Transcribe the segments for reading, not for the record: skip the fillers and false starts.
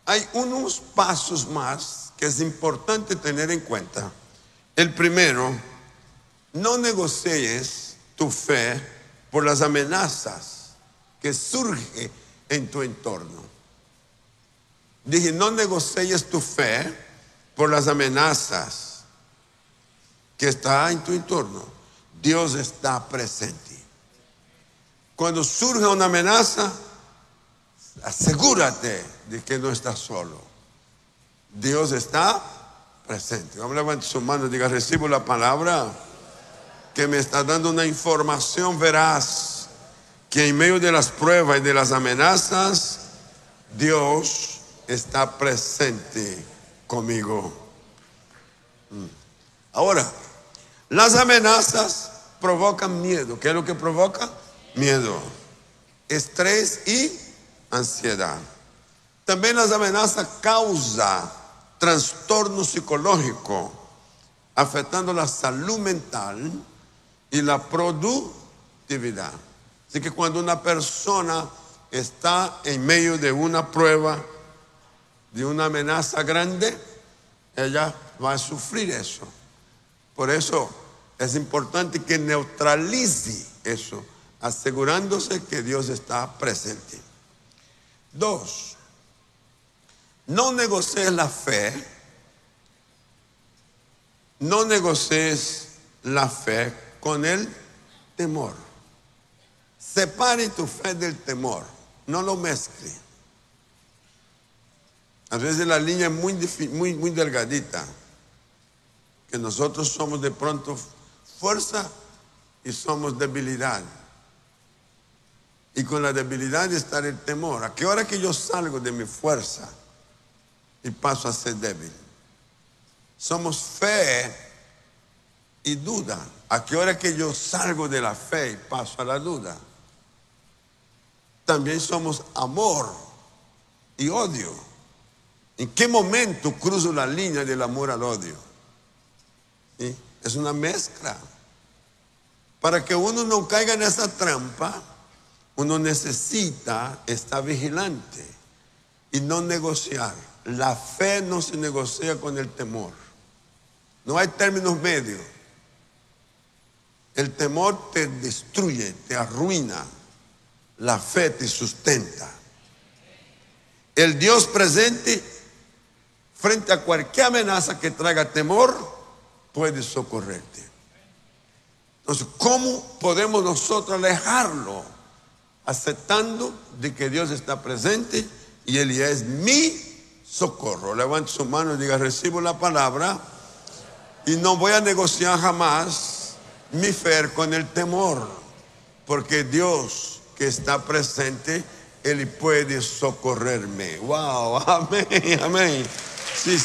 hay unos pasos más que es importante tener en cuenta. El primero, no negocies tu fe por las amenazas que surgen en tu entorno. Dije, no negocies tu fe por las amenazas que está en tu entorno. Dios está presente. Cuando surge una amenaza, asegúrate de que no estás solo. Dios está presente. Vamos a levantar su mano y diga, recibo la palabra que me está dando una información veraz, que en medio de las pruebas y de las amenazas, Dios está presente conmigo. Ahora, las amenazas provocan miedo. ¿Qué es lo que provoca? Miedo, estrés y ansiedad. También las amenazas causan trastorno psicológico, afectando la salud mental y la productividad. Así que cuando una persona está en medio de una prueba, de una amenaza grande, ella va a sufrir eso. Por eso es importante que neutralice eso, asegurándose que Dios está presente. 2, no negocies la fe. No negocies la fe con el temor. Separe tu fe del temor. No lo mezcle. A veces la línea es muy delgadita. Que nosotros somos de pronto fuerza y somos debilidad. Y con la debilidad está el temor. ¿A qué hora que yo salgo de mi fuerza y paso a ser débil? Somos fe y duda. ¿A qué hora que yo salgo de la fe y paso a la duda? También somos amor y odio. ¿En qué momento cruzo la línea del amor al odio? ¿Sí? Es una mezcla. Para que uno no caiga en esa trampa, uno necesita estar vigilante y no negociar. La fe no se negocia con el temor. No hay términos medios. El temor te destruye, te arruina. La fe te sustenta. El Dios presente, frente a cualquier amenaza que traiga temor, puede socorrerte. Entonces, ¿cómo podemos nosotros alejarlo? Aceptando de que Dios está presente y Él ya es mi socorro. Levante su mano y diga, recibo la palabra y no voy a negociar jamás mi fe con el temor, porque Dios que está presente, Él puede socorrerme. Wow, amén, amén. Sí.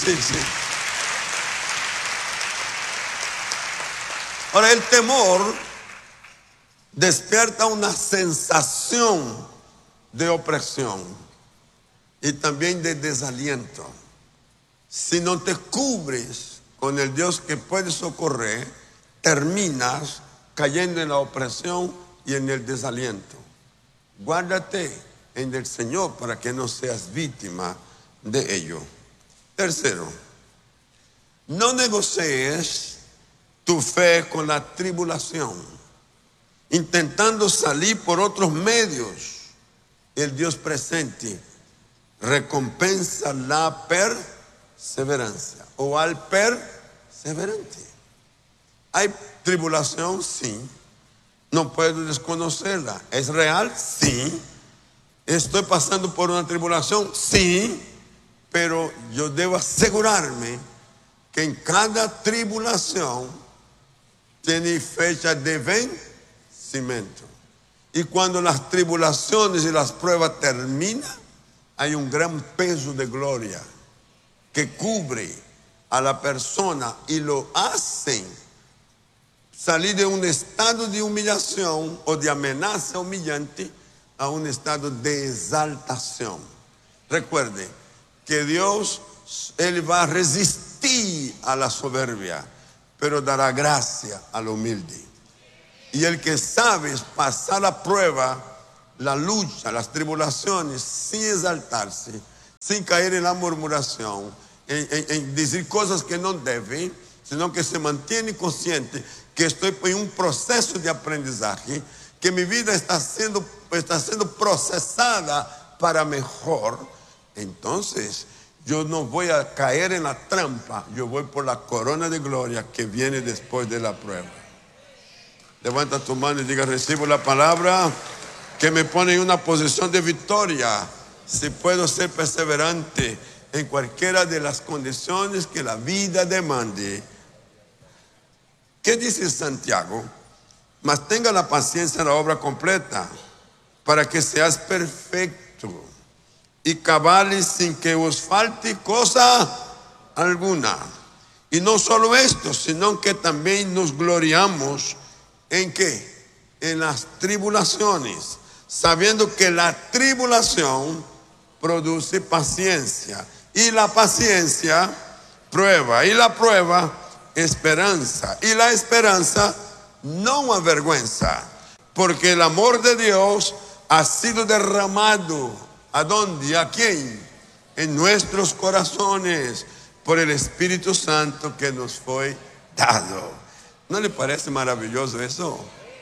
Ahora, el temor despierta una sensación de opresión y también de desaliento. Si no te cubres con el Dios que puede socorrer, terminas cayendo en la opresión y en el desaliento. Guárdate en el Señor para que no seas víctima de ello. Tercero, no negocies tu fe con la tribulación, intentando salir por otros medios. El Dios presente recompensa la perseverancia o al perseverante. ¿Hay tribulación? Sí. No puedo desconocerla. ¿Es real? Sí. ¿Estoy pasando por una tribulación? Sí. Pero yo debo asegurarme que en cada tribulación tiene fecha de vencimiento. Y cuando las tribulaciones y las pruebas terminan, hay un gran peso de gloria que cubre a la persona y lo hacen salir de un estado de humillación o de amenaza humillante a un estado de exaltación. Recuerde que Dios, Él va a resistir a la soberbia, pero dará gracia al humilde. Y el que sabe pasar la prueba, la lucha, las tribulaciones sin exaltarse, sin caer en la murmuración, en decir cosas que no deben, sino que se mantiene consciente que estoy en un proceso de aprendizaje, que mi vida está siendo procesada para mejor. Entonces yo no voy a caer en la trampa, yo voy por la corona de gloria que viene después de la prueba. Levanta tu mano y diga: recibo la palabra que me pone en una posición de victoria, si puedo ser perseverante en cualquiera de las condiciones que la vida demande. ¿Qué dice Santiago? Mas tenga la paciencia en la obra completa, para que seas perfecto y cabales sin que os falte cosa alguna. Y no solo esto, sino que también nos gloriamos en ¿qué? En las tribulaciones, sabiendo que la tribulación produce paciencia, y la paciencia prueba, y la prueba esperanza, y la esperanza no avergüenza, porque el amor de Dios ha sido derramado, ¿a dónde? ¿A quién? En nuestros corazones, por el Espíritu Santo que nos fue dado. ¿No le parece maravilloso eso?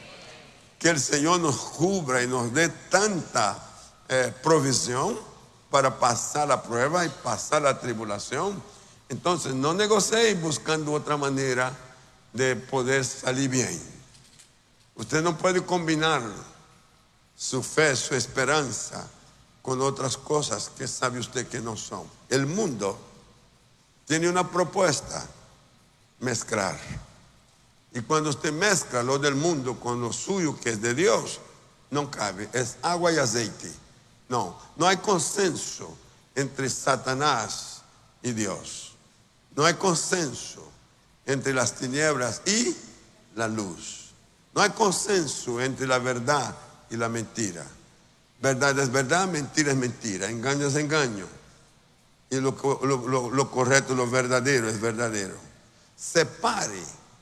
Que el Señor nos cubra y nos dé tanta provisión para pasar la prueba y pasar la tribulación. Entonces no negociéis buscando otra manera de poder salir bien. Usted no puede combinar su fe, su esperanza con otras cosas que sabe usted que no son. El mundo tiene una propuesta: mezclar. Y cuando usted mezcla lo del mundo con lo suyo que es de Dios, no cabe, es agua y aceite. No hay consenso entre Satanás y Dios. No hay consenso entre las tinieblas y la luz. No hay consenso entre la verdad y la mentira. Verdad es verdad, mentira es mentira, engaño es engaño. Y lo correcto, lo verdadero es verdadero. Separe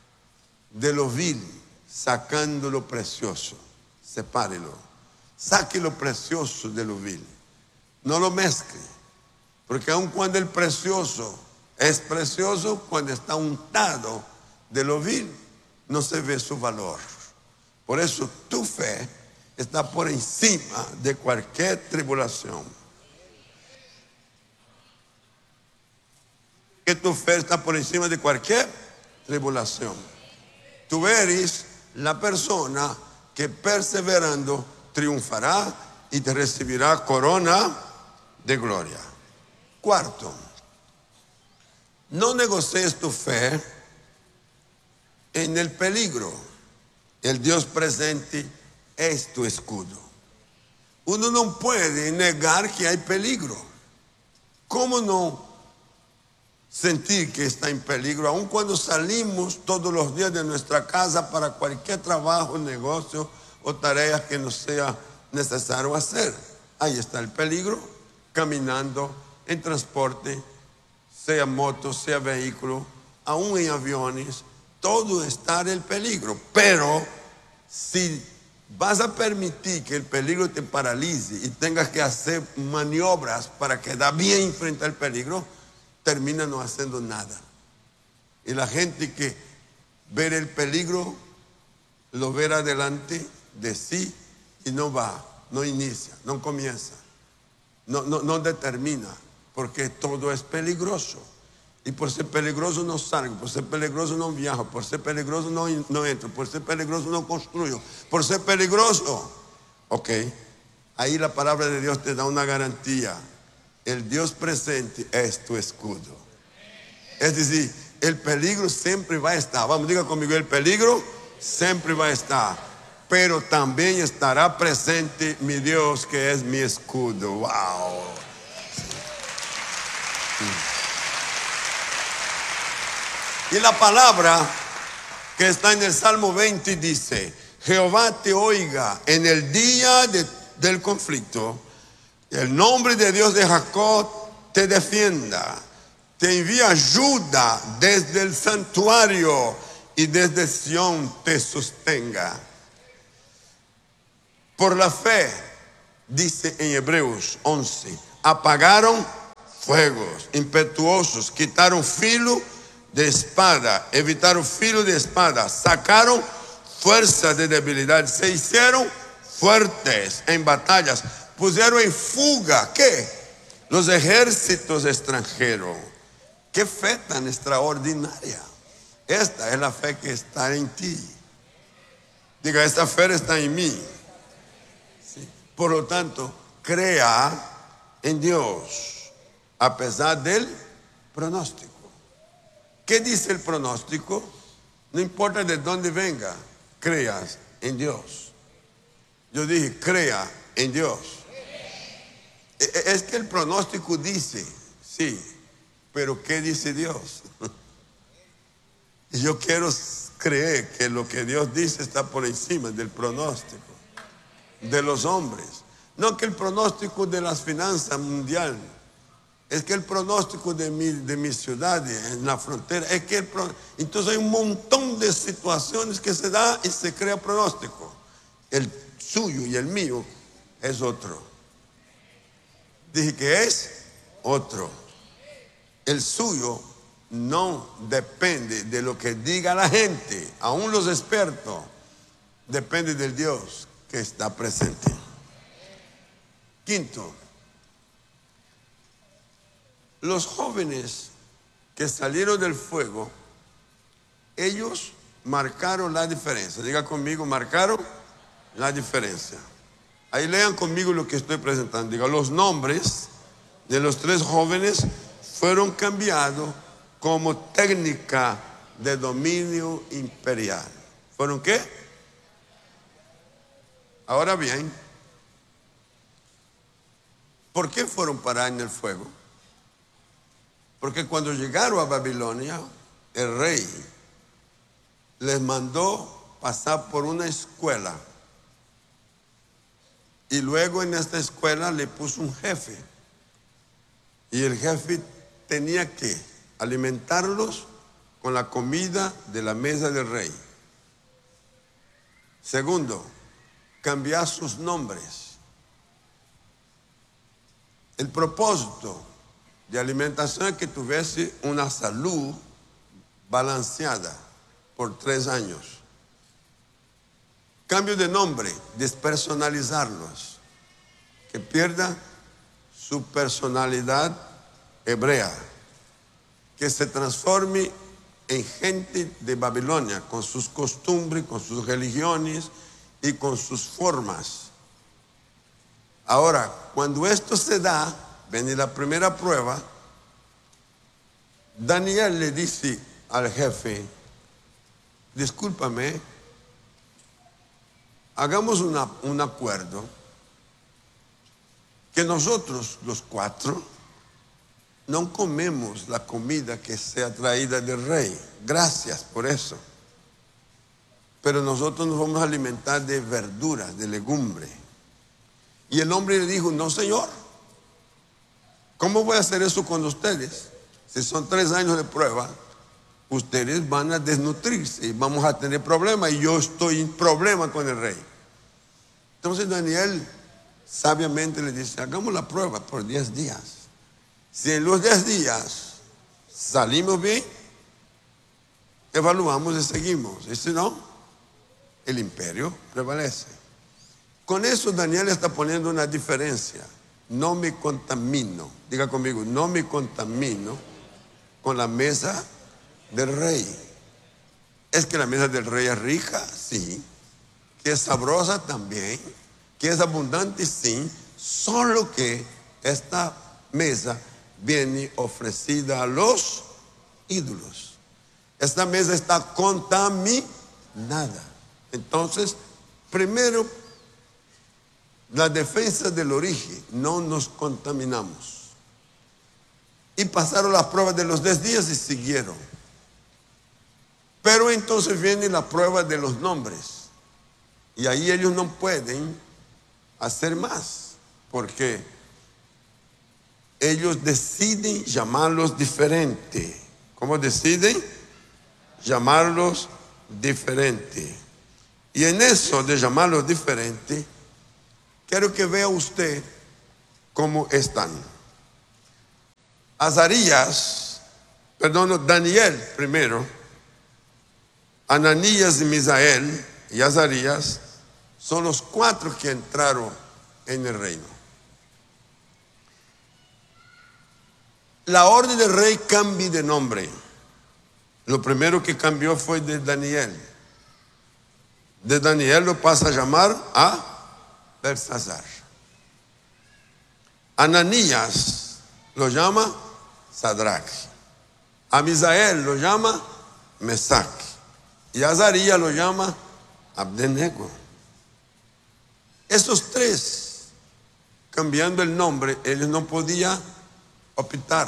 de lo vil, sacando lo precioso. Sepárelo. Saque lo precioso de lo vil. No lo mezcle. Porque aun cuando el precioso es precioso, cuando está untado de lo vil, no se ve su valor. Por eso tu fe está por encima de cualquier tribulación. Que tu fe está por encima de cualquier tribulación. Tú eres la persona que perseverando triunfará y te recibirá corona de gloria. Cuarto, no negocies tu fe en el peligro. El Dios presente es tu escudo. Uno no puede negar que hay peligro. ¿Cómo no sentir que está en peligro, aun cuando salimos todos los días de nuestra casa para cualquier trabajo, negocio o tarea que nos sea necesario hacer? Ahí está el peligro, caminando, en transporte, sea moto, sea vehículo, aún en aviones, todo está en el peligro. Pero si vas a permitir que el peligro te paralice y tengas que hacer maniobras para quedar bien frente al peligro, termina no haciendo nada. Y la gente que ve el peligro, lo verá delante de sí y no va, no inicia, no comienza, no determina, porque todo es peligroso. Y por ser peligroso no salgo, por ser peligroso no viajo, por ser peligroso no entro, por ser peligroso no construyo, por ser peligroso. Ok, ahí la palabra de Dios te da una garantía. El Dios presente es tu escudo. Es decir, el peligro siempre va a estar. Vamos, diga conmigo, el peligro siempre va a estar. Pero también estará presente mi Dios, que es mi escudo. Wow. Y la palabra que está en el Salmo 20 dice: Jehová te oiga en el día del conflicto. El nombre de Dios de Jacob te defienda, te envía ayuda desde el santuario y desde Sión te sostenga. Por la fe, dice en Hebreos 11, apagaron fuegos, impetuosos, quitaron filo de espada, evitaron filo de espada, sacaron fuerza de debilidad, se hicieron fuertes en batallas, pusieron en fuga, ¿qué? Los ejércitos extranjeros. Qué fe tan extraordinaria. Esta es la fe que está en ti. Diga, esta fe está en mí. Sí. Por lo tanto, crea en Dios a pesar del pronóstico. ¿Qué dice el pronóstico? No importa de dónde venga, creas en Dios. Yo dije, crea en Dios. Es que el pronóstico dice, sí, pero ¿qué dice Dios? Y yo quiero creer que lo que Dios dice está por encima del pronóstico de los hombres. No que el pronóstico de las finanzas mundiales, es que el pronóstico de mi ciudad en la frontera, es que entonces hay un montón de situaciones que se da y se crea pronóstico. El suyo y el mío es otro. Dije que es otro. El suyo no depende de lo que diga la gente, aún los expertos, depende del Dios que está presente. Quinto, los jóvenes que salieron del fuego, ellos marcaron la diferencia. Diga conmigo, marcaron la diferencia. Ahí lean conmigo lo que estoy presentando. Diga, los nombres de los 3 jóvenes fueron cambiados como técnica de dominio imperial. ¿Fueron qué? Ahora bien, ¿por qué fueron parar en el fuego? Porque cuando llegaron a Babilonia, el rey les mandó pasar por una escuela. Y luego en esta escuela le puso un jefe. Y el jefe tenía que alimentarlos con la comida de la mesa del rey. Segundo, cambiar sus nombres. El propósito de alimentación es que tuviese una salud balanceada por 3 años. Cambio de nombre, despersonalizarlos, que pierda su personalidad hebrea, que se transforme en gente de Babilonia, con sus costumbres, con sus religiones y con sus formas. Ahora, cuando esto se da, viene la primera prueba. Daniel le dice al jefe, discúlpame, hagamos un acuerdo que nosotros los 4 no comemos la comida que sea traída del rey. Gracias por eso. Pero nosotros nos vamos a alimentar de verduras, de legumbre. Y el hombre le dijo, no señor, ¿cómo voy a hacer eso con ustedes? Si son 3 años de prueba, ustedes van a desnutrirse y vamos a tener problemas y yo estoy en problema con el rey. Entonces Daniel sabiamente le dice, hagamos la prueba por 10 días. Si en los 10 días salimos bien, evaluamos y seguimos. Y si no, el imperio prevalece. Con eso Daniel está poniendo una diferencia. No me contamino, diga conmigo, no me contamino con la mesa del rey. Es que la mesa del rey es rica, sí. Que es sabrosa también. Que es abundante, sí. Solo que esta mesa viene ofrecida a los ídolos. Esta mesa está contaminada. Entonces, primero, la defensa del origen, no nos contaminamos. Y pasaron las pruebas de los 10 días y siguieron. Pero entonces viene la prueba de los nombres. Y ahí ellos no pueden hacer más, porque ellos deciden llamarlos diferente. ¿Cómo deciden? Llamarlos diferente. Y en eso de llamarlos diferente, quiero que vea usted cómo están. Daniel primero, Ananías y Misael y Azarías son los 4 que entraron en el reino. La orden del rey cambia de nombre. Lo primero que cambió fue de Daniel. De Daniel lo pasa a llamar a Belsasar. Ananías lo llama Sadrach. A Misael lo llama Mesac. Y a Azarías lo llama Abednego. Esos 3, cambiando el nombre, ellos no podían optar.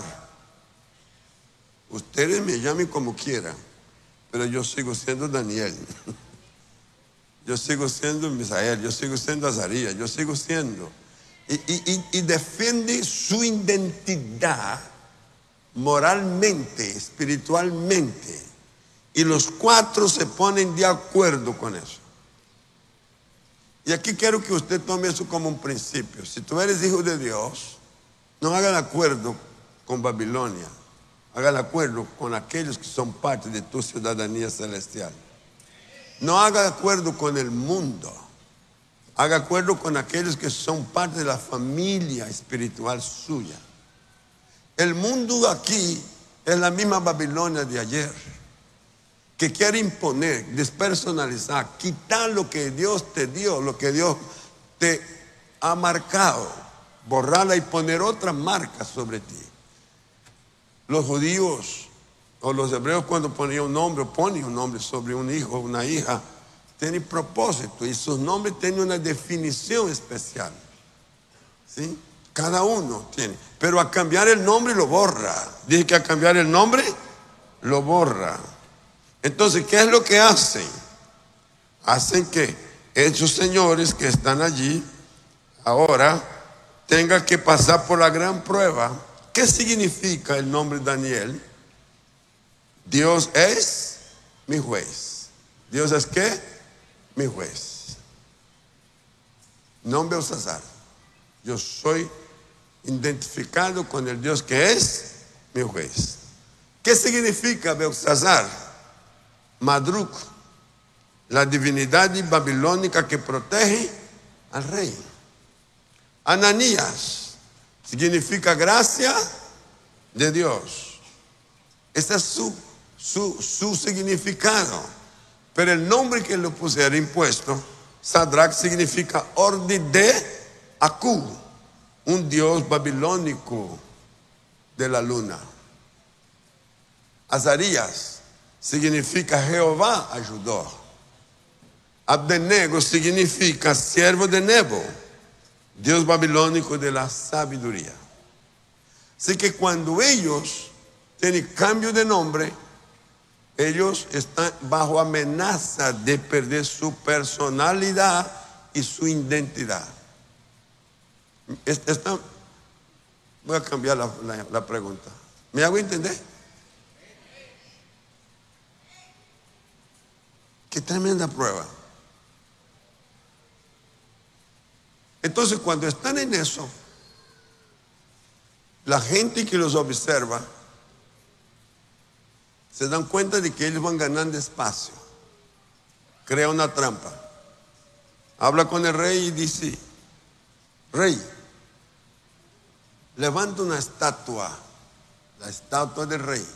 Ustedes me llamen como quieran, pero yo sigo siendo Daniel. Yo sigo siendo Misael, yo sigo siendo Azarías, yo sigo siendo. Y defiende su identidad moralmente, espiritualmente. Y los 4 se ponen de acuerdo con eso. Y aquí quiero que usted tome eso como un principio. Si tú eres hijo de Dios, no hagan acuerdo con Babilonia. Hagan acuerdo con aquellos que son parte de tu ciudadanía celestial. No haga acuerdo con el mundo. Haga acuerdo con aquellos que son parte de la familia espiritual suya. El mundo aquí es la misma Babilonia de ayer, que quiere imponer, despersonalizar, quitar lo que Dios te dio, lo que Dios te ha marcado, borrarla y poner otra marca sobre ti. Los judíos o los hebreos, cuando ponían un nombre sobre un hijo o una hija, tienen propósito y sus nombres tienen una definición especial. ¿Sí? Cada uno tiene. Pero a cambiar el nombre lo borra. Dije que a cambiar el nombre lo borra. Entonces, ¿qué es lo que hacen? Hacen que esos señores que están allí ahora tengan que pasar por la gran prueba. ¿Qué significa el nombre Daniel? Dios es mi juez. ¿Dios es qué? Mi juez. No Belsasar. Yo soy identificado con el Dios que es mi juez. ¿Qué significa Belsasar? Madruk, la divinidad babilónica que protege al rey. Ananías significa gracia de Dios. Ese es su significado. Pero el nombre que le pusieron impuesto, Sadrach, significa orden de Aku, un dios babilónico de la luna. Azarías significa Jehová ayudó. Abednego significa siervo de Nebo, dios babilónico de la sabiduría. Así que cuando ellos tienen cambio de nombre, ellos están bajo amenaza de perder su personalidad y su identidad. Voy a cambiar la pregunta. ¿Me hago entender? Qué tremenda prueba. Entonces, cuando están en eso, la gente que los observa se dan cuenta de que ellos van ganando espacio. Crea una trampa. Habla con el rey y dice: rey, levanta una estatua, la estatua del rey.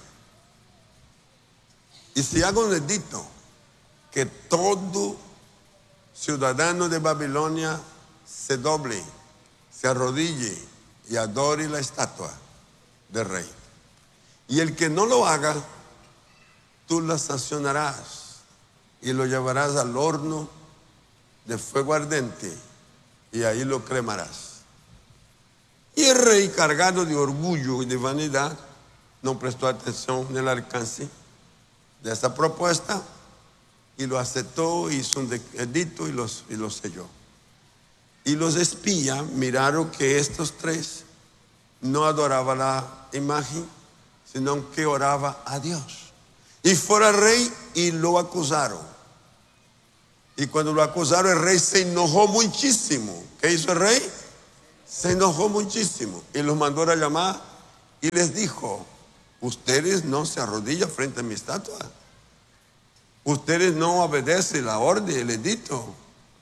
Y si hago un edicto que todo ciudadano de Babilonia se doble, se arrodille y adore la estatua del rey. Y el que no lo haga, tú la sancionarás y lo llevarás al horno de fuego ardente y ahí lo cremarás. Y el rey, cargado de orgullo y de vanidad, no prestó atención en el alcance de esta propuesta y lo aceptó, hizo un edicto y lo selló. Y los espías miraron que estos 3 no adoraban la imagen, sino que oraban a Dios. Y fueron al rey y lo acusaron. Y cuando lo acusaron, el rey se enojó muchísimo. ¿Qué hizo el rey? Se enojó muchísimo y los mandó a llamar y les dijo: ustedes no se arrodillan frente a mi estatua, ustedes no obedecen la orden, el edicto.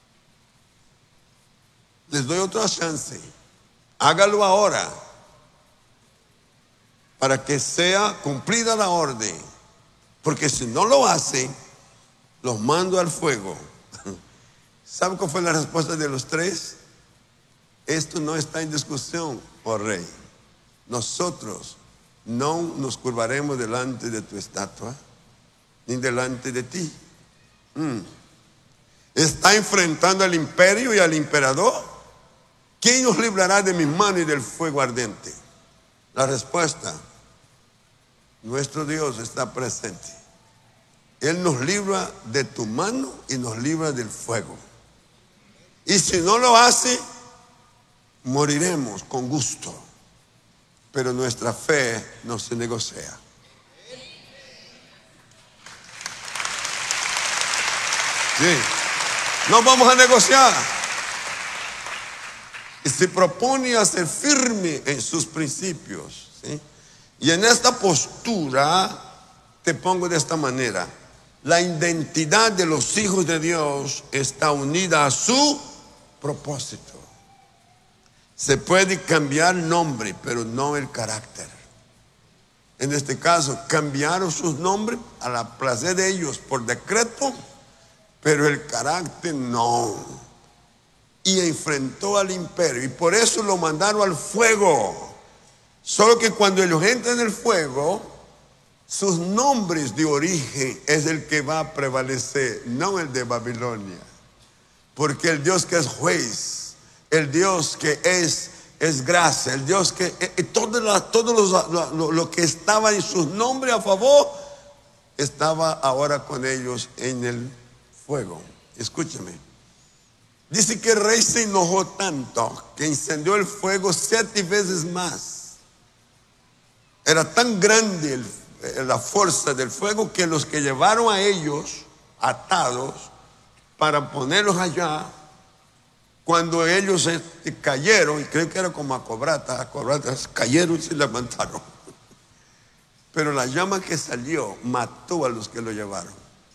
Les doy otra chance, hágalo ahora, para que sea cumplida la orden, porque si no lo hacen, los mando al fuego. ¿Sabe cuál fue la respuesta de los tres? Esto no está en discusión, oh rey. Nosotros no nos curvaremos delante de tu estatua, ni delante de ti. ¿Está enfrentando al imperio y al emperador? ¿Quién nos librará de mis manos y del fuego ardiente? La respuesta: nuestro Dios está presente. Él nos libra de tu mano y nos libra del fuego. Y si no lo hace, moriremos con gusto. Pero nuestra fe no se negocia. Sí, no vamos a negociar. Y se propone a ser firme en sus principios, ¿sí? Y en esta postura te pongo de esta manera: la identidad de los hijos de Dios está unida a su propósito. Se puede cambiar el nombre, pero no el carácter. En este caso, cambiaron sus nombres a la placer de ellos por decreto, pero el carácter no. Y enfrentó al imperio, y por eso lo mandaron al fuego. Solo que cuando ellos entran en el fuego, sus nombres de origen es el que va a prevalecer, no el de Babilonia. Porque el Dios que es juez, el Dios que es gracia, el Dios que todo lo que estaba en sus nombres a favor, estaba ahora con ellos en el fuego. Escúcheme. Dice que el rey se enojó tanto que incendió el fuego 7 veces más. Era tan grande la fuerza del fuego que los que llevaron a ellos atados para ponerlos allá, cuando ellos cayeron, y creo que era como acobratas cayeron y se levantaron. Pero la llama que salió mató a los que lo llevaron.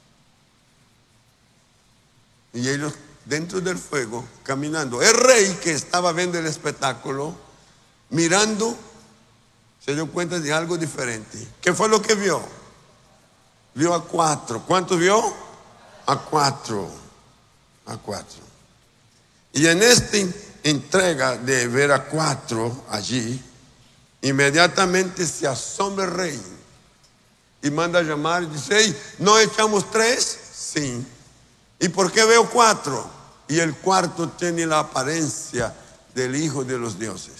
Y ellos dentro del fuego, caminando. El rey, que estaba viendo el espectáculo, mirando, se dio cuenta de algo diferente. ¿Qué fue lo que vio? Vio a 4. ¿Cuántos vio? A 4. A 4. Y en esta entrega de ver a 4 allí, inmediatamente se asombra el rey y manda a llamar y dice: hey, ¿no echamos 3? Sí. ¿Y por qué veo 4? Y el cuarto tiene la apariencia del Hijo de los dioses.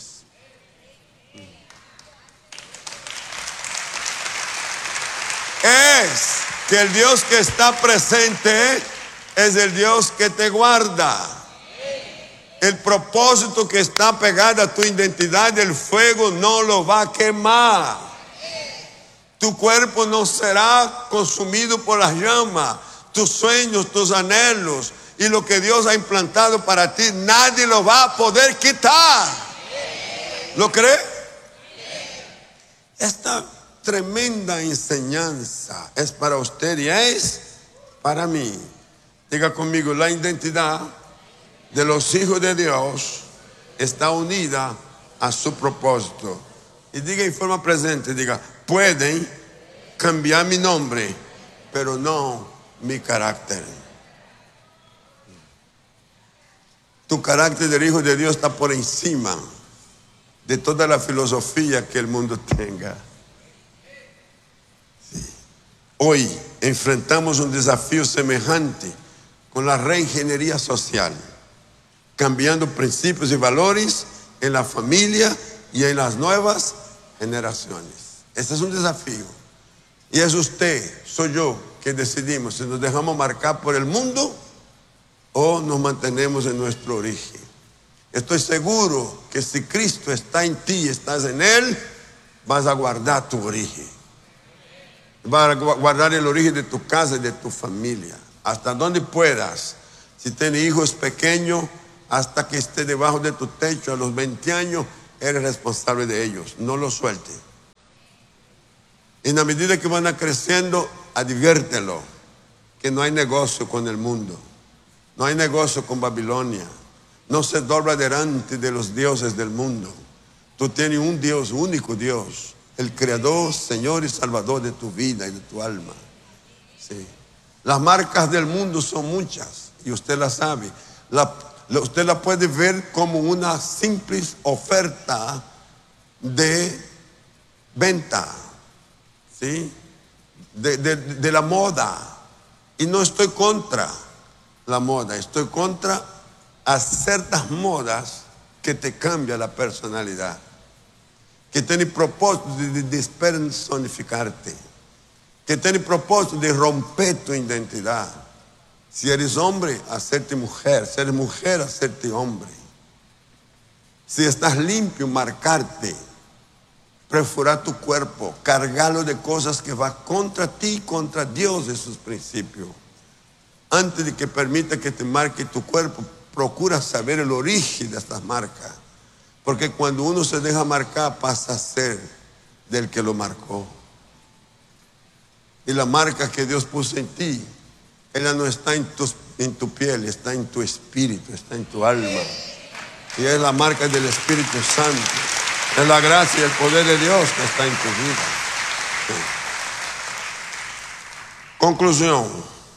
Es que el Dios que está presente es el Dios que te guarda. El propósito que está pegado a tu identidad, el fuego no lo va a quemar. Tu cuerpo no será consumido por las llamas. Tus sueños, tus anhelos y lo que Dios ha implantado para ti, nadie lo va a poder quitar. ¿Lo cree? Esta tremenda enseñanza es para usted y es para mí. Diga conmigo: la identidad de los hijos de Dios está unida a su propósito. Y diga en forma presente, diga: pueden cambiar mi nombre, pero no mi carácter. Tu carácter del hijo de Dios está por encima de toda la filosofía que el mundo tenga. Sí. Hoy enfrentamos un desafío semejante con la reingeniería social, cambiando principios y valores en la familia y en las nuevas generaciones. Este es un desafío. Y es usted, soy yo, que decidimos si nos dejamos marcar por el mundo o nos mantenemos en nuestro origen. Estoy seguro que si Cristo está en ti y estás en Él, vas a guardar tu origen. Vas a guardar el origen de tu casa y de tu familia. Hasta donde puedas. Si tienes hijos pequeños, hasta que esté debajo de tu techo a los 20 años, eres responsable de ellos. No los sueltes. En la medida que van creciendo, adviértelo que no hay negocio con el mundo, no hay negocio con Babilonia. No se dobla delante de los dioses del mundo. Tú tienes un Dios, único Dios, el Creador, Señor y Salvador de tu vida y de tu alma. Sí. Las marcas del mundo son muchas y usted las sabe. Usted la puede ver como una simple oferta de venta, ¿sí? De la moda. Y no estoy contra la moda, estoy contra a ciertas modas que te cambian la personalidad, que tienen propósito de despersonificarte, que tienen propósito de romper tu identidad. Si eres hombre, hacerte mujer. Si eres mujer, hacerte hombre. Si estás limpio, marcarte, perforar tu cuerpo, cargarlo de cosas que van contra ti, contra Dios y sus principios. Antes de que permita que te marque tu cuerpo, procura saber el origen de estas marcas. Porque cuando uno se deja marcar, pasa a ser del que lo marcó. Y la marca que Dios puso en ti, ella no está en tu piel, está en tu espíritu, está en tu alma. Y es la marca del Espíritu Santo. Es la gracia y el poder de Dios que está en tu vida. Sí. Conclusión.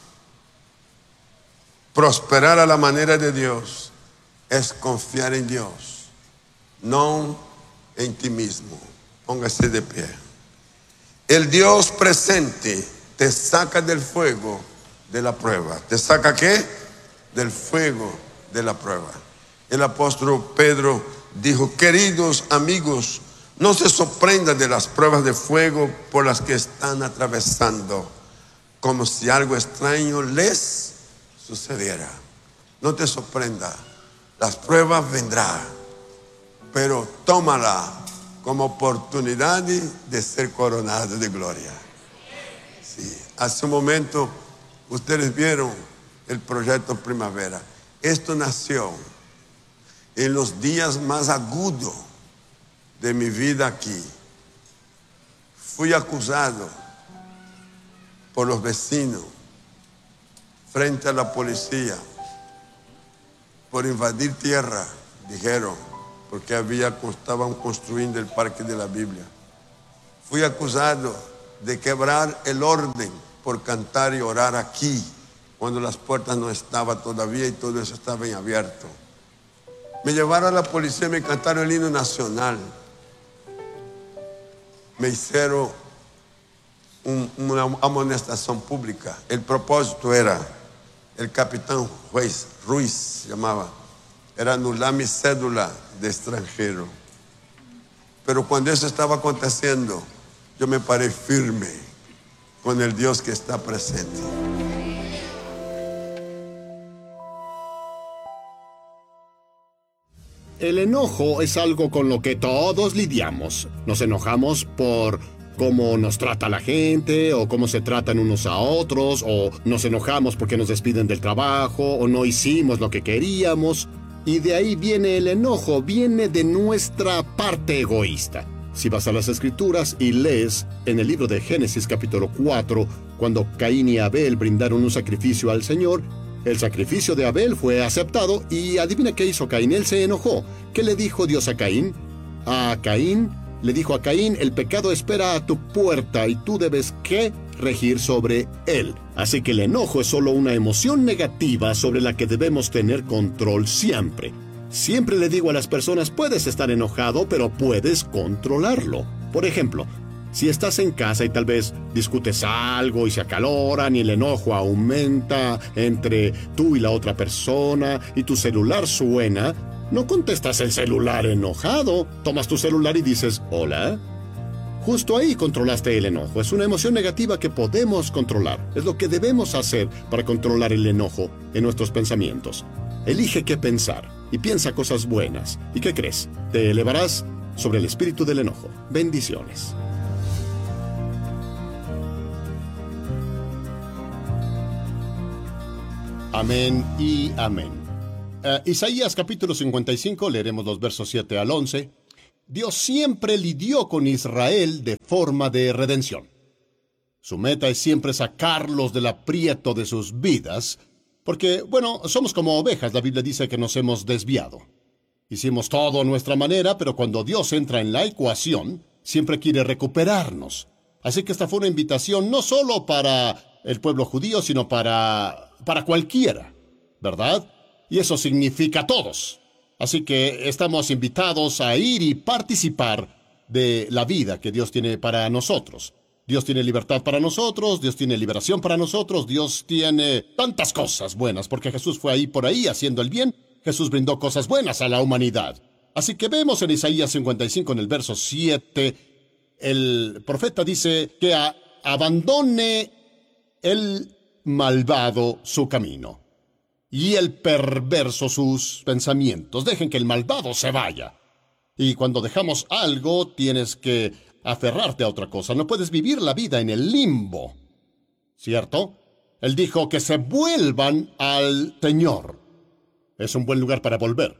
Prosperar a la manera de Dios es confiar en Dios, no en ti mismo. Póngase de pie. El Dios presente te saca del fuego de la prueba. ¿Te saca qué? Del fuego de la prueba. El apóstol Pedro dijo: queridos amigos, no se sorprendan de las pruebas de fuego por las que están atravesando, como si algo extraño les sucediera. No te sorprenda, las pruebas vendrán, pero tómala como oportunidad de ser coronado de gloria. Sí. Hace un momento ustedes vieron el proyecto Primavera. Esto nació en los días más agudos de mi vida aquí. Fui acusado por los vecinos frente a la policía por invadir tierra, dijeron, porque estaban construyendo el Parque de la Biblia. Fui acusado de quebrar el orden por cantar y orar aquí, cuando las puertas no estaban todavía y todo eso estaba en abierto. Me llevaron a la policía y me cantaron el himno nacional. Me hicieron una amonestación pública. El propósito era, el capitán Ruiz se llamaba, era anular mi cédula de extranjero. Pero cuando eso estaba aconteciendo, yo me paré firme con el Dios que está presente. El enojo es algo con lo que todos lidiamos. Nos enojamos por cómo nos trata la gente, o cómo se tratan unos a otros, o nos enojamos porque nos despiden del trabajo, o no hicimos lo que queríamos. Y de ahí viene el enojo, viene de nuestra parte egoísta. Si vas a las Escrituras y lees en el libro de Génesis capítulo 4, cuando Caín y Abel brindaron un sacrificio al Señor, el sacrificio de Abel fue aceptado y adivina qué hizo Caín. Él se enojó. ¿Qué le dijo Dios a Caín? Le dijo a Caín: el pecado espera a tu puerta y tú debes ¿qué? Regir sobre él. Así que el enojo es solo una emoción negativa sobre la que debemos tener control siempre. Siempre le digo a las personas: puedes estar enojado, pero puedes controlarlo. Por ejemplo, si estás en casa y tal vez discutes algo y se acaloran y el enojo aumenta entre tú y la otra persona y tu celular suena, no contestas el celular enojado. Tomas tu celular y dices: hola. Justo ahí controlaste el enojo. Es una emoción negativa que podemos controlar. Es lo que debemos hacer para controlar el enojo en nuestros pensamientos. Elige qué pensar y piensa cosas buenas. ¿Y qué crees? Te elevarás sobre el espíritu del enojo. Bendiciones. Amén y amén. Isaías capítulo 55, leeremos los versos 7 al 11. Dios siempre lidió con Israel de forma de redención. Su meta es siempre sacarlos del aprieto de sus vidas, porque, bueno, somos como ovejas. La Biblia dice que nos hemos desviado. Hicimos todo a nuestra manera, pero cuando Dios entra en la ecuación, siempre quiere recuperarnos. Así que esta fue una invitación no solo para el pueblo judío, sino para cualquiera, ¿verdad? Y eso significa todos. Así que estamos invitados a ir y participar de la vida que Dios tiene para nosotros. Dios tiene libertad para nosotros, Dios tiene liberación para nosotros, Dios tiene tantas cosas buenas, porque Jesús fue ahí por ahí haciendo el bien. Jesús brindó cosas buenas a la humanidad. Así que vemos en Isaías 55, en el verso 7, el profeta dice que abandone el malvado su camino y el perverso sus pensamientos. Dejen que el malvado se vaya. Y cuando dejamos algo, tienes que aferrarte a otra cosa. No puedes vivir la vida en el limbo, ¿cierto? Él dijo que se vuelvan al Señor. Es un buen lugar para volver.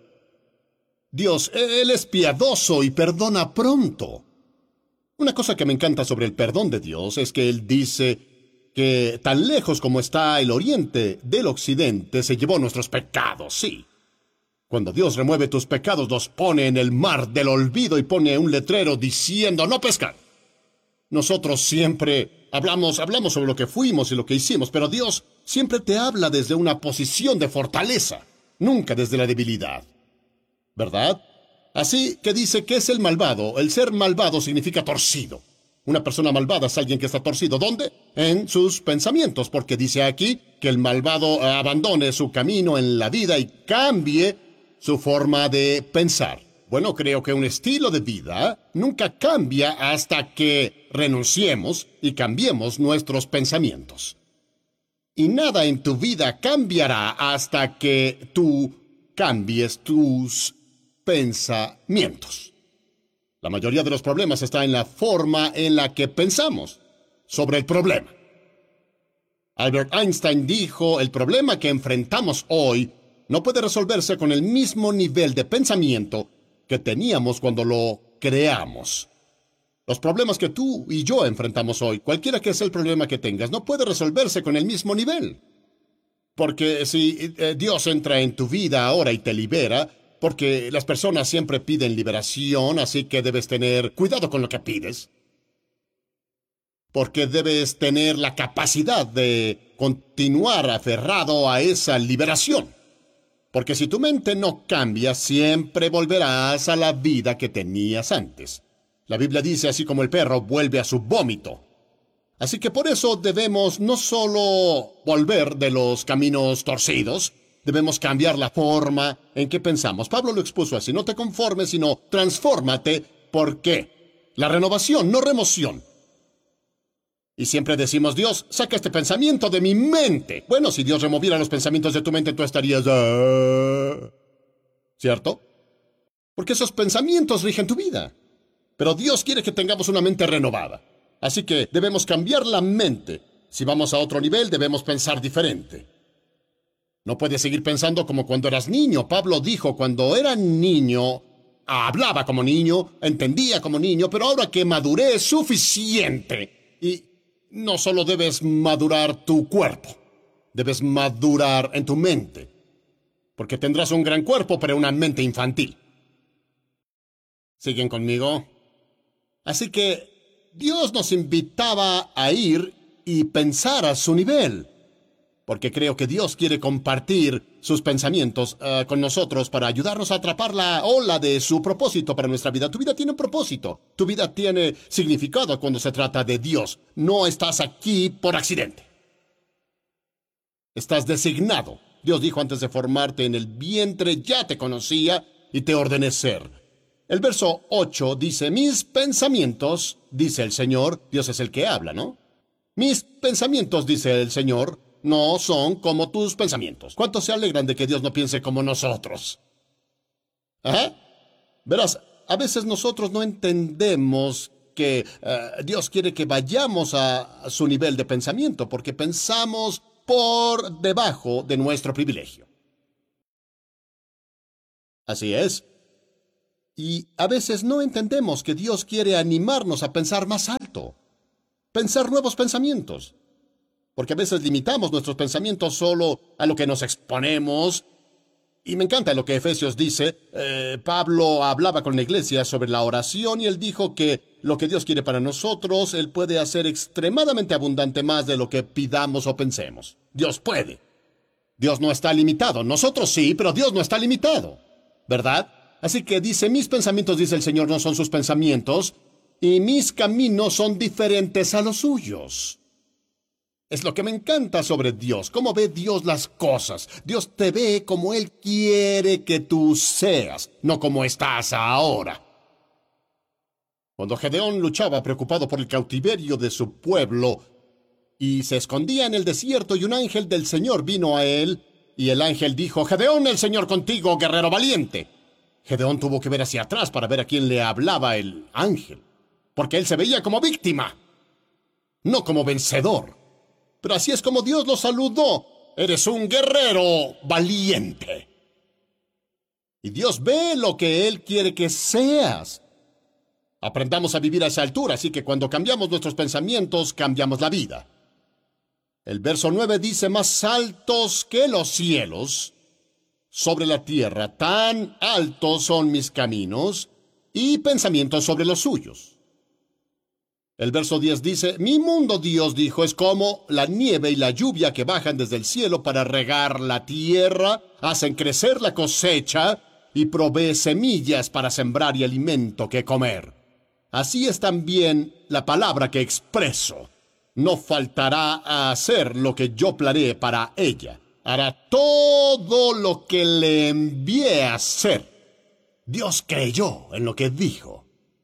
Dios, Él es piadoso y perdona pronto. Una cosa que me encanta sobre el perdón de Dios es que Él dice que tan lejos como está el oriente del occidente, se llevó nuestros pecados, sí. Cuando Dios remueve tus pecados, los pone en el mar del olvido y pone un letrero diciendo no pescar. Nosotros siempre hablamos sobre lo que fuimos y lo que hicimos, pero Dios siempre te habla desde una posición de fortaleza, nunca desde la debilidad, ¿verdad? Así que dice que es el malvado. El ser malvado significa torcido. Una persona malvada es alguien que está torcido. ¿Dónde? En sus pensamientos, porque dice aquí que el malvado abandone su camino en la vida y cambie su forma de pensar. Bueno, creo que un estilo de vida nunca cambia hasta que renunciemos y cambiemos nuestros pensamientos. Y nada en tu vida cambiará hasta que tú cambies tus pensamientos. La mayoría de los problemas está en la forma en la que pensamos sobre el problema. Albert Einstein dijo, el problema que enfrentamos hoy no puede resolverse con el mismo nivel de pensamiento que teníamos cuando lo creamos. Los problemas que tú y yo enfrentamos hoy, cualquiera que sea el problema que tengas, no puede resolverse con el mismo nivel. Porque si Dios entra en tu vida ahora y te libera, porque las personas siempre piden liberación, así que debes tener cuidado con lo que pides. Porque debes tener la capacidad de continuar aferrado a esa liberación. Porque si tu mente no cambia, siempre volverás a la vida que tenías antes. La Biblia dice, así como el perro vuelve a su vómito. Así que por eso debemos no solo volver de los caminos torcidos, debemos cambiar la forma en que pensamos. Pablo lo expuso así, no te conformes, sino transfórmate. ¿Por qué? La renovación, no remoción. Y siempre decimos, Dios, saca este pensamiento de mi mente. Bueno, si Dios removiera los pensamientos de tu mente, tú estarías... ¿cierto? Porque esos pensamientos rigen tu vida. Pero Dios quiere que tengamos una mente renovada. Así que debemos cambiar la mente. Si vamos a otro nivel, debemos pensar diferente. No puedes seguir pensando como cuando eras niño. Pablo dijo, cuando era niño, hablaba como niño, entendía como niño, pero ahora que maduré es suficiente. Y no solo debes madurar tu cuerpo, debes madurar en tu mente. Porque tendrás un gran cuerpo, pero una mente infantil. ¿Siguen conmigo? Así que Dios nos invitaba a ir y pensar a su nivel, porque creo que Dios quiere compartir sus pensamientos con nosotros para ayudarnos a atrapar la ola de su propósito para nuestra vida. Tu vida tiene un propósito, tu vida tiene significado cuando se trata de Dios. No estás aquí por accidente. Estás designado. Dios dijo antes de formarte en el vientre, ya te conocía y te ordené ser. El verso 8 dice, mis pensamientos, dice el Señor, Dios es el que habla, ¿no? Mis pensamientos, dice el Señor, no son como tus pensamientos. ¿Cuántos se alegran de que Dios no piense como nosotros? Verás, a veces nosotros no entendemos que Dios quiere que vayamos a su nivel de pensamiento, porque pensamos por debajo de nuestro privilegio. Así es. Y a veces no entendemos que Dios quiere animarnos a pensar más alto. pensar nuevos pensamientos. Porque a veces limitamos nuestros pensamientos solo a lo que nos exponemos. Y me encanta lo que Efesios dice. Pablo hablaba con la iglesia sobre la oración y él dijo que lo que Dios quiere para nosotros, Él puede hacer extremadamente abundante más de lo que pidamos o pensemos. Dios puede. Dios no está limitado. Nosotros sí, pero Dios no está limitado. ¿Verdad? Así que dice, mis pensamientos, dice el Señor, no son sus pensamientos, y mis caminos son diferentes a los suyos. Es lo que me encanta sobre Dios, cómo ve Dios las cosas. Dios te ve como Él quiere que tú seas, no como estás ahora. Cuando Gedeón luchaba preocupado por el cautiverio de su pueblo y se escondía en el desierto y un ángel del Señor vino a él y el ángel dijo, Gedeón, el Señor contigo, guerrero valiente. Gedeón tuvo que ver hacia atrás para ver a quién le hablaba el ángel, porque él se veía como víctima, no como vencedor. Pero así es como Dios lo saludó. Eres un guerrero valiente. Y Dios ve lo que Él quiere que seas. Aprendamos a vivir a esa altura, así que cuando cambiamos nuestros pensamientos, cambiamos la vida. El verso 9 dice, más altos que los cielos sobre la tierra, tan altos son mis caminos y pensamientos sobre los suyos. El verso 10 dice, mi mundo, Dios dijo, es como la nieve y la lluvia que bajan desde el cielo para regar la tierra, hacen crecer la cosecha y provee semillas para sembrar y alimento que comer. Así es también la palabra que expreso. No faltará a hacer lo que yo planeé para ella. Hará todo lo que le envié a hacer. Dios creyó en lo que dijo.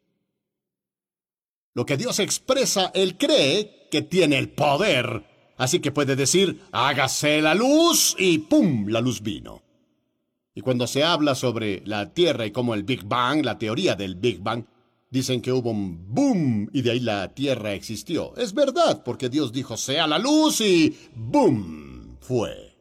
Lo que Dios expresa, Él cree que tiene el poder. Así que puede decir, hágase la luz, y ¡pum!, la luz vino. Y cuando se habla sobre la Tierra y como el Big Bang, la teoría del Big Bang, dicen que hubo un boom y de ahí la Tierra existió. Es verdad, porque Dios dijo, sea la luz, y ¡boom!, fue.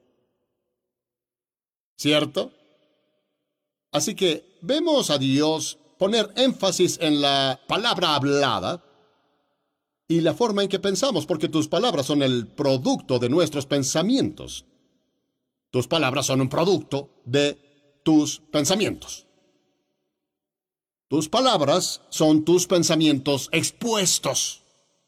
¿Cierto? Así que vemos a Dios poner énfasis en la palabra hablada y la forma en que pensamos, porque tus palabras son el producto de nuestros pensamientos. Tus palabras son un producto de tus pensamientos. Tus palabras son tus pensamientos expuestos.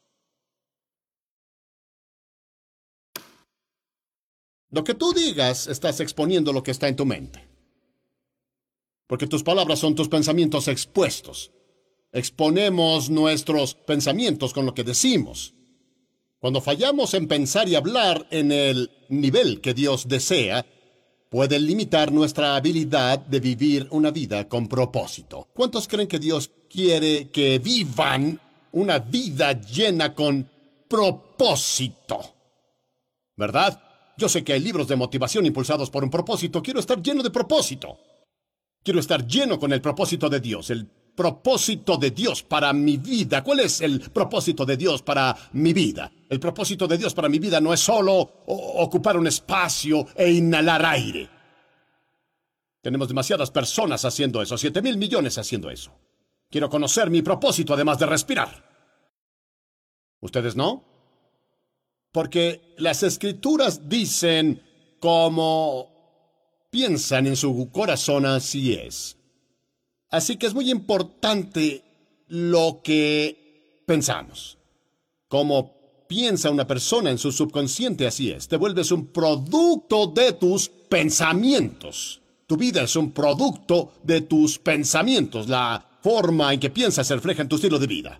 Lo que tú digas, estás exponiendo lo que está en tu mente. Porque tus palabras son tus pensamientos expuestos. Exponemos nuestros pensamientos con lo que decimos. Cuando fallamos en pensar y hablar en el nivel que Dios desea, puede limitar nuestra habilidad de vivir una vida con propósito. ¿Cuántos creen que Dios quiere que vivan una vida llena con propósito? ¿Verdad? Yo sé que hay libros de motivación impulsados por un propósito. Quiero estar lleno de propósito. Quiero estar lleno con el propósito de Dios, el propósito de Dios para mi vida. ¿Cuál es el propósito de Dios para mi vida? El propósito de Dios para mi vida no es solo ocupar un espacio e inhalar aire. Tenemos demasiadas personas haciendo eso, 7,000 millones haciendo eso. Quiero conocer mi propósito además de respirar. ¿Ustedes no? Porque las Escrituras dicen como piensan en su corazón, así es. Así que es muy importante lo que pensamos. Como piensa una persona en su subconsciente, así es. Te vuelves un producto de tus pensamientos. Tu vida es un producto de tus pensamientos. La forma en que piensas se refleja en tu estilo de vida.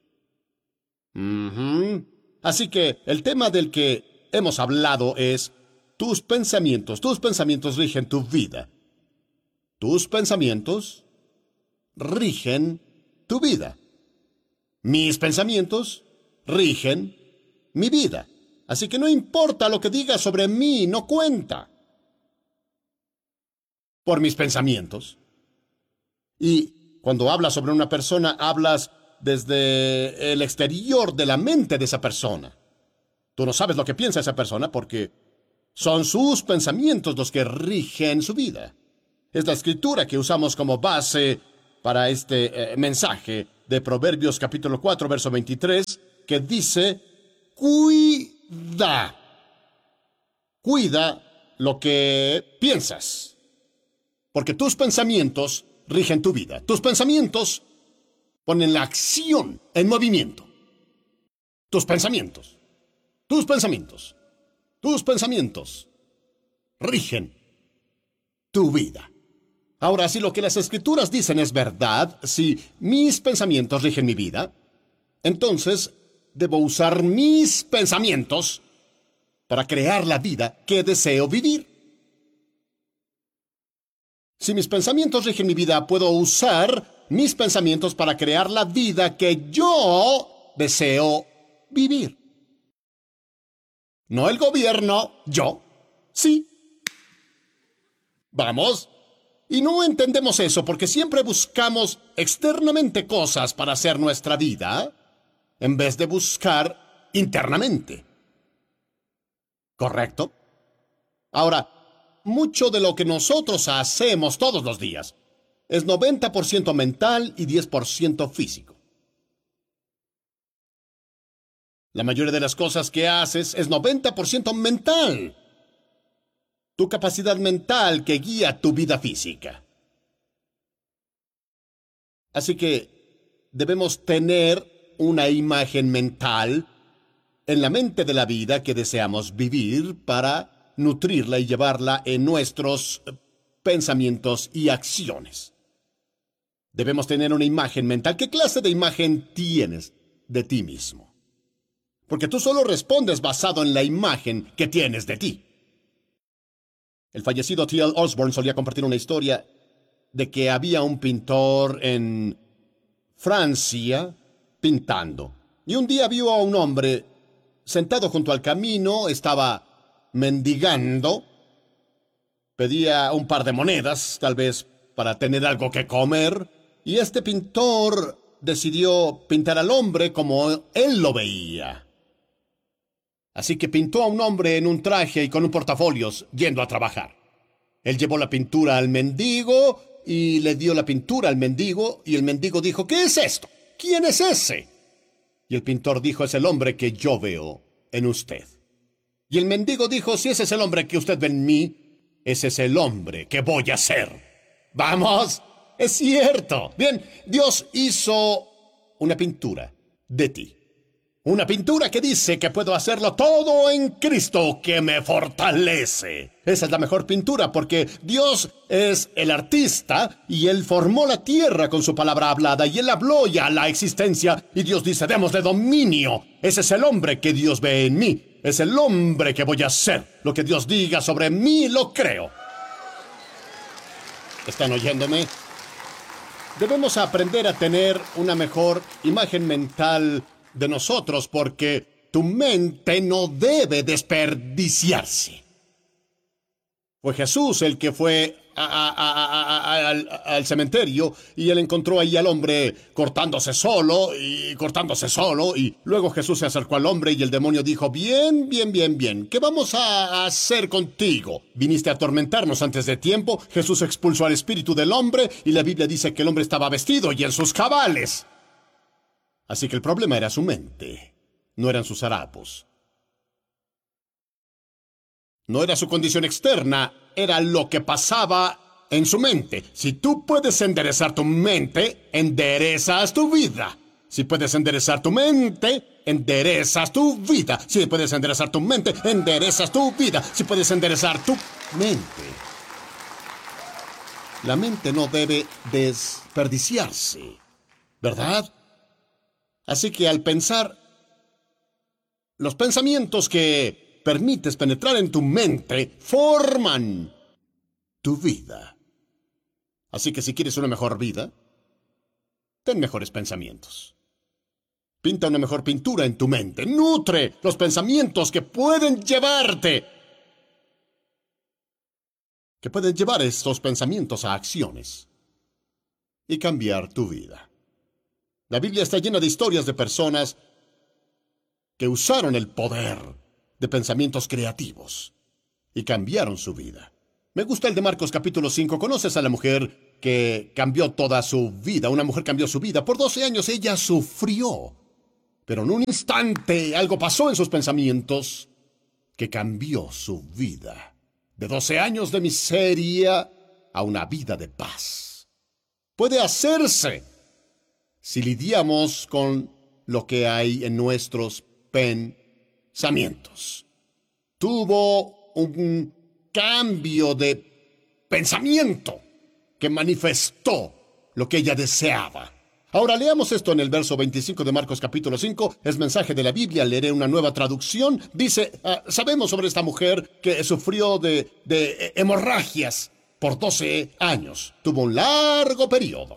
Así que el tema del que hemos hablado es tus pensamientos rigen tu vida. Tus pensamientos rigen tu vida. Mis pensamientos rigen mi vida. Así que no importa lo que digas sobre mí, no cuenta. Por mis pensamientos. Y cuando hablas sobre una persona, hablas desde el exterior de la mente de esa persona. Tú no sabes lo que piensa esa persona porque son sus pensamientos los que rigen su vida. Es la escritura que usamos como base para este mensaje de Proverbios capítulo 4, verso 23. que dice, cuida. Cuida lo que piensas, porque tus pensamientos rigen tu vida. Tus pensamientos ponen la acción en movimiento. Tus pensamientos rigen tu vida. Ahora, si lo que las Escrituras dicen es verdad, si mis pensamientos rigen mi vida, entonces debo usar mis pensamientos para crear la vida que deseo vivir. Si mis pensamientos rigen mi vida, puedo usar mis pensamientos para crear la vida que yo deseo vivir. No el gobierno, yo. Sí. Vamos. Y no entendemos eso porque siempre buscamos externamente cosas para hacer nuestra vida en vez de buscar internamente. ¿Correcto? Ahora, mucho de lo que nosotros hacemos todos los días es 90% mental y 10% físico. La mayoría de las cosas que haces es 90% mental. Tu capacidad mental que guía tu vida física. Así que debemos tener una imagen mental en la mente de la vida que deseamos vivir para nutrirla y llevarla en nuestros pensamientos y acciones. Debemos tener una imagen mental. ¿Qué clase de imagen tienes de ti mismo? Porque tú solo respondes basado en la imagen que tienes de ti. El fallecido T.L. Osborne solía compartir una historia de que había un pintor en Francia pintando. Y un día vio a un hombre sentado junto al camino, estaba mendigando, pedía un par de monedas, tal vez para tener algo que comer, y este pintor decidió pintar al hombre como él lo veía. Así que pintó a un hombre en un traje y con un portafolios yendo a trabajar. Él llevó la pintura al mendigo y le dio la pintura al mendigo, y el mendigo dijo, ¿qué es esto? ¿Quién es ese? Y el pintor dijo, es el hombre que yo veo en usted. Y el mendigo dijo, si ese es el hombre que usted ve en mí, ese es el hombre que voy a ser. ¡Vamos! Es cierto. Bien, Dios hizo una pintura de ti. Una pintura que dice que puedo hacerlo todo en Cristo que me fortalece. Esa es la mejor pintura porque Dios es el artista y Él formó la tierra con su palabra hablada y Él habló ya la existencia y Dios dice, démosle dominio. Ese es el hombre que Dios ve en mí. Es el hombre que voy a ser. Lo que Dios diga sobre mí lo creo. ¿Están oyéndome? Debemos aprender a tener una mejor imagen mental de nosotros, porque tu mente no debe desperdiciarse. Fue Jesús el que fue al cementerio y él encontró ahí al hombre cortándose solo, y luego Jesús se acercó al hombre y el demonio dijo, bien, ¿qué vamos a hacer contigo? ¿Viniste a atormentarnos antes de tiempo? Jesús expulsó al espíritu del hombre y la Biblia dice que el hombre estaba vestido y en sus cabales. Así que el problema era su mente, no eran sus harapos. No era su condición externa, era lo que pasaba en su mente. Si tú puedes enderezar tu mente, enderezas tu vida. Si puedes enderezar tu mente, enderezas tu vida. Si puedes enderezar tu mente, enderezas tu vida. Si puedes enderezar tu mente. La mente no debe desperdiciarse, ¿verdad? Así que al pensar, los pensamientos que permites penetrar en tu mente forman tu vida. Así que si quieres una mejor vida, ten mejores pensamientos. Pinta una mejor pintura en tu mente. Nutre los pensamientos que pueden llevarte. Que pueden llevar estos pensamientos a acciones y cambiar tu vida. La Biblia está llena de historias de personas que usaron el poder de pensamientos creativos y cambiaron su vida. Me gusta el de Marcos capítulo 5. ¿Conoces a la mujer que cambió toda su vida? Una mujer cambió su vida. Por 12 años ella sufrió. Pero en un instante algo pasó en sus pensamientos que cambió su vida. De 12 años de miseria a una vida de paz. Puede hacerse si lidiamos con lo que hay en nuestros pensamientos. Tuvo un cambio de pensamiento que manifestó lo que ella deseaba. Ahora leamos esto en el verso 25 de Marcos capítulo 5. Es mensaje de la Biblia, leeré una nueva traducción. Dice, sabemos sobre esta mujer que sufrió de hemorragias por 12 años. Tuvo un largo periodo.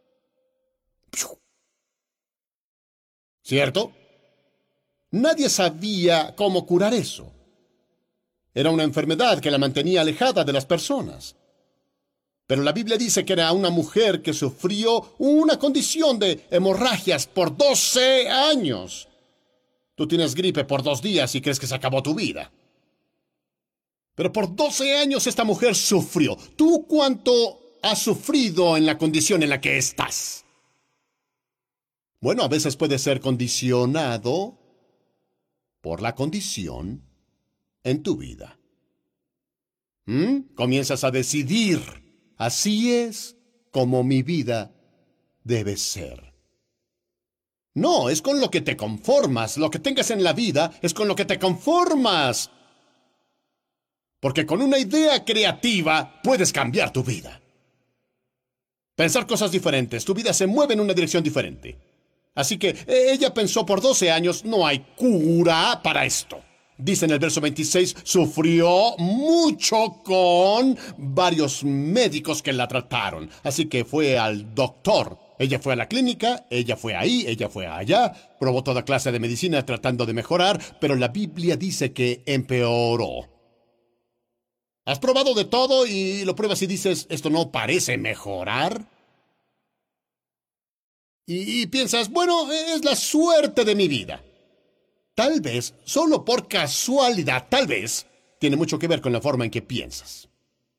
¿Cierto? Nadie sabía cómo curar eso. Era una enfermedad que la mantenía alejada de las personas. Pero la Biblia dice que era una mujer que sufrió una condición de hemorragias por 12 años. Tú tienes gripe por 2 días y crees que se acabó tu vida. Pero por 12 años esta mujer sufrió. ¿Tú cuánto has sufrido en la condición en la que estás? Bueno, a veces puede ser condicionado por la condición en tu vida. Comienzas a decidir. Así es como mi vida debe ser. No, es con lo que te conformas. Lo que tengas en la vida es con lo que te conformas. Porque con una idea creativa puedes cambiar tu vida. Pensar cosas diferentes. Tu vida se mueve en una dirección diferente. Así que ella pensó por 12 años, no hay cura para esto. Dice en el verso 26, sufrió mucho con varios médicos que la trataron. Así que fue al doctor. Ella fue a la clínica, ella fue ahí, ella fue allá. Probó toda clase de medicina tratando de mejorar, pero la Biblia dice que empeoró. ¿Has probado de todo y lo pruebas y dices, esto no parece mejorar? Y piensas, bueno, es la suerte de mi vida. Tal vez, solo por casualidad, tal vez, tiene mucho que ver con la forma en que piensas.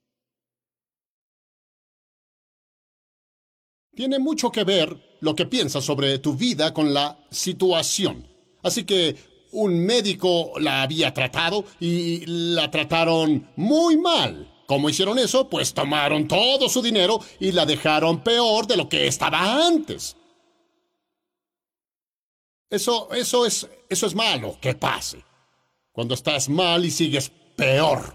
Tiene mucho que ver lo que piensas sobre tu vida con la situación. Así que un médico la había tratado y la trataron muy mal. ¿Cómo hicieron eso? Pues tomaron todo su dinero y la dejaron peor de lo que estaba antes. Eso es malo que pase. Cuando estás mal y sigues peor.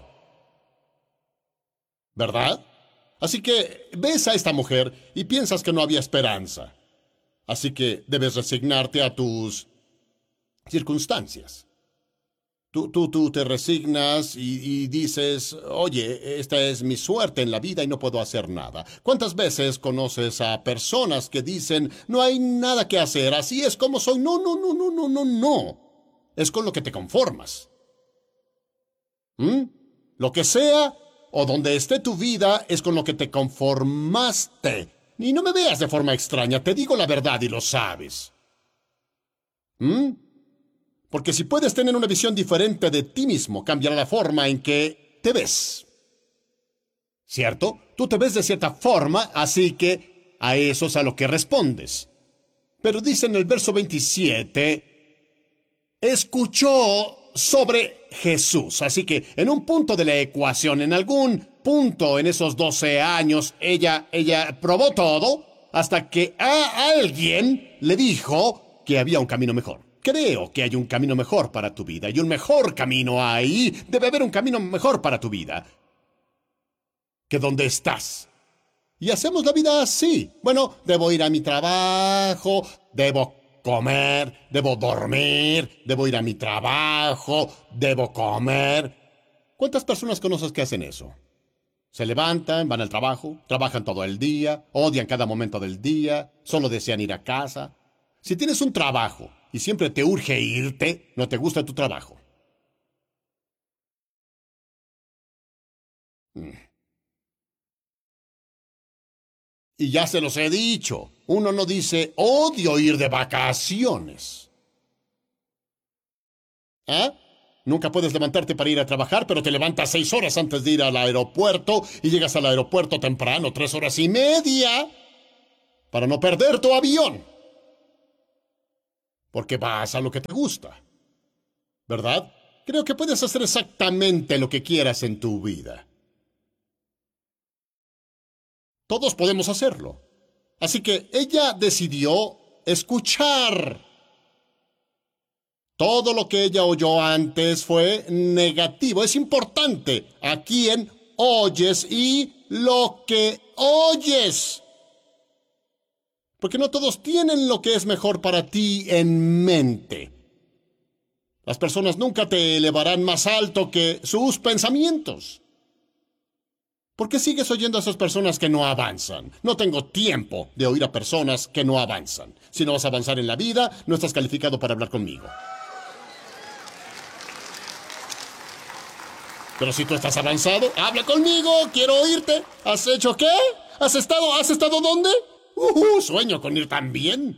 ¿Verdad? Así que ves a esta mujer y piensas que no había esperanza. Así que debes resignarte a tus circunstancias. Tú te resignas y dices, oye, esta es mi suerte en la vida y no puedo hacer nada. ¿Cuántas veces conoces a personas que dicen, no hay nada que hacer, así es como soy? No. Es con lo que te conformas. Lo que sea o donde esté tu vida es con lo que te conformaste. Y no me veas de forma extraña, te digo la verdad y lo sabes. Porque si puedes tener una visión diferente de ti mismo, cambiará la forma en que te ves. ¿Cierto? Tú te ves de cierta forma, así que a eso es a lo que respondes. Pero dice en el verso 27, escuchó sobre Jesús. Así que en un punto de la ecuación, en algún punto en esos 12 años, ella probó todo hasta que a alguien le dijo que había un camino mejor. Creo que hay un camino mejor para tu vida, y un mejor camino ahí. Debe haber un camino mejor para tu vida que donde estás. Y hacemos la vida así. Bueno, debo ir a mi trabajo, debo comer, debo dormir, debo ir a mi trabajo, debo comer. ¿Cuántas personas conoces que hacen eso? Se levantan, van al trabajo, trabajan todo el día, odian cada momento del día, solo desean ir a casa. Si tienes un trabajo y siempre te urge irte, no te gusta tu trabajo. Y ya se los he dicho, uno no dice, odio ir de vacaciones. Nunca puedes levantarte para ir a trabajar, pero te levantas 6 horas antes de ir al aeropuerto y llegas al aeropuerto temprano, 3 horas y media, para no perder tu avión. porque vas a lo que te gusta, ¿verdad? Creo que puedes hacer exactamente lo que quieras en tu vida. Todos podemos hacerlo. Así que ella decidió escuchar. Todo lo que ella oyó antes fue negativo. Es importante a quién oyes y lo que oyes. Porque no todos tienen lo que es mejor para ti en mente. Las personas nunca te elevarán más alto que sus pensamientos. ¿Por qué sigues oyendo a esas personas que no avanzan? No tengo tiempo de oír a personas que no avanzan. Si no vas a avanzar en la vida, no estás calificado para hablar conmigo. Pero si tú estás avanzado, habla conmigo, quiero oírte. ¿Has hecho qué? ¿Has estado dónde? Sueño con ir tan bien.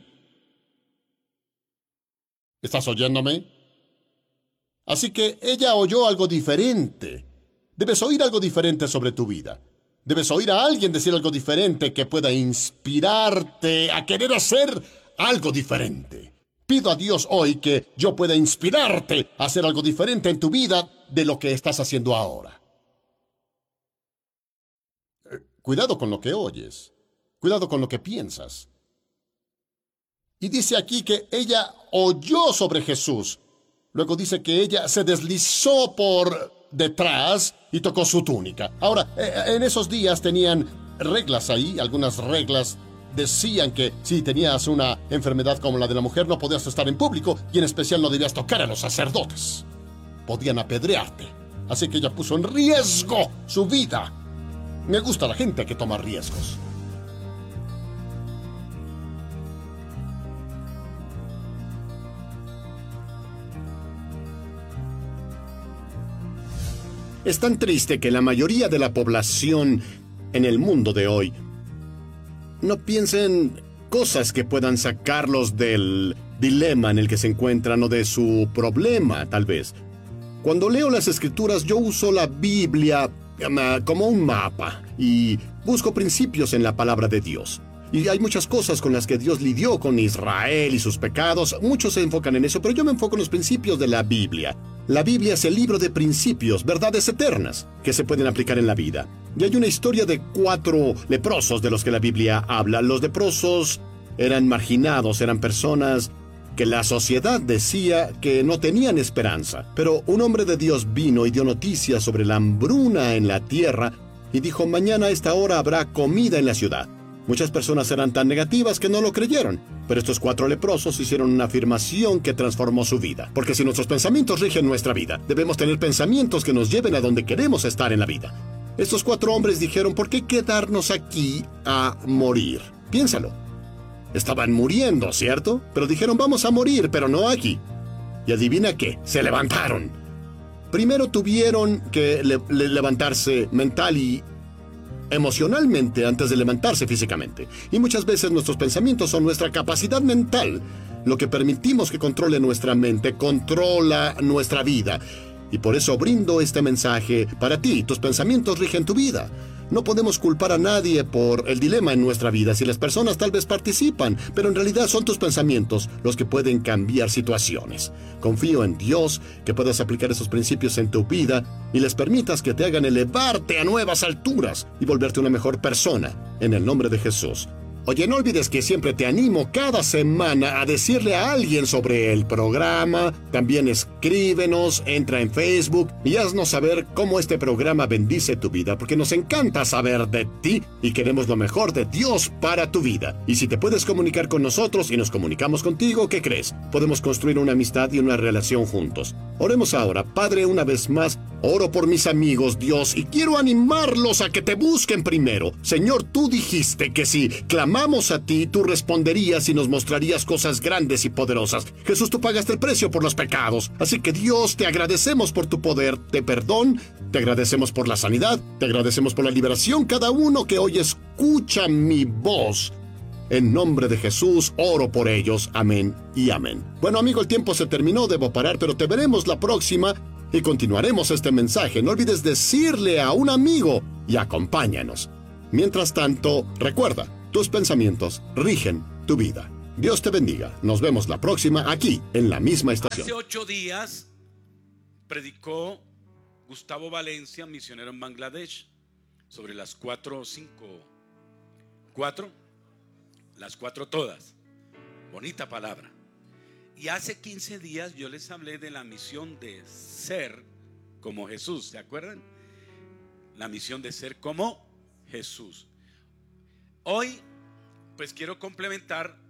¿Estás oyéndome? Así que ella oyó algo diferente. Debes oír algo diferente sobre tu vida. Debes oír a alguien decir algo diferente que pueda inspirarte a querer hacer algo diferente. Pido a Dios hoy que yo pueda inspirarte a hacer algo diferente en tu vida de lo que estás haciendo ahora. Cuidado con lo que oyes. Cuidado con lo que piensas. Y dice aquí que ella oyó sobre Jesús. Luego dice que ella se deslizó por detrás y tocó su túnica. Ahora, en esos días tenían reglas ahí, algunas reglas decían que si tenías una enfermedad como la de la mujer no podías estar en público y en especial no debías tocar a los sacerdotes. Podían apedrearte. Así que ella puso en riesgo su vida. Me gusta la gente que toma riesgos. Es tan triste que la mayoría de la población en el mundo de hoy no piensen cosas que puedan sacarlos del dilema en el que se encuentran o de su problema, tal vez. Cuando leo las Escrituras, yo uso la Biblia como un mapa y busco principios en la palabra de Dios. Y hay muchas cosas con las que Dios lidió con Israel y sus pecados. Muchos se enfocan en eso, pero yo me enfoco en los principios de la Biblia. La Biblia es el libro de principios, verdades eternas, que se pueden aplicar en la vida. Y hay una historia de 4 leprosos de los que la Biblia habla. Los leprosos eran marginados, eran personas que la sociedad decía que no tenían esperanza. Pero un hombre de Dios vino y dio noticias sobre la hambruna en la tierra y dijo: mañana a esta hora habrá comida en la ciudad. Muchas personas eran tan negativas que no lo creyeron, pero estos 4 leprosos hicieron una afirmación que transformó su vida. Porque si nuestros pensamientos rigen nuestra vida, debemos tener pensamientos que nos lleven a donde queremos estar en la vida. Estos 4 hombres dijeron: ¿por qué quedarnos aquí a morir? Piénsalo. Estaban muriendo, ¿cierto? Pero dijeron: vamos a morir, pero no aquí. Y adivina qué, se levantaron. Primero tuvieron que levantarse mental y emocionalmente antes de levantarse físicamente. Y muchas veces nuestros pensamientos son nuestra capacidad mental. Lo que permitimos que controle nuestra mente controla nuestra vida. Y por eso brindo este mensaje para ti. Tus pensamientos rigen tu vida. No podemos culpar a nadie por el dilema en nuestra vida. Si las personas tal vez participan, pero en realidad son tus pensamientos los que pueden cambiar situaciones. Confío en Dios que puedas aplicar esos principios en tu vida y les permitas que te hagan elevarte a nuevas alturas y volverte una mejor persona. En el nombre de Jesús. Oye, no olvides que siempre te animo cada semana a decirle a alguien sobre el programa. También escríbenos, entra en Facebook y haznos saber cómo este programa bendice tu vida, porque nos encanta saber de ti y queremos lo mejor de Dios para tu vida. Y si te puedes comunicar con nosotros y nos comunicamos contigo, ¿qué crees? Podemos construir una amistad y una relación juntos. Oremos ahora. Padre, una vez más, oro por mis amigos, Dios, y quiero animarlos a que te busquen primero. Señor, tú dijiste que si clamamos a ti, tú responderías y nos mostrarías cosas grandes y poderosas. Jesús, tú pagaste el precio por los pecados. Así que Dios, te agradecemos por tu poder de perdón, te agradecemos por la sanidad, te agradecemos por la liberación. Cada uno que hoy escucha mi voz, en nombre de Jesús, oro por ellos. Amén y amén. Bueno, amigo, el tiempo se terminó, debo parar, pero te veremos la próxima y continuaremos este mensaje. No olvides decirle a un amigo y acompáñanos. Mientras tanto, recuerda, tus pensamientos rigen tu vida. Dios te bendiga. Nos vemos la próxima aquí, en la misma estación. Hace 8 días predicó Gustavo Valencia, misionero en Bangladesh, sobre las 4 o 5. 4, las 4 todas. Bonita palabra. Y hace 15 días yo les hablé de la misión de ser como Jesús. ¿Se acuerdan? La misión de ser como Jesús. Hoy, pues quiero complementar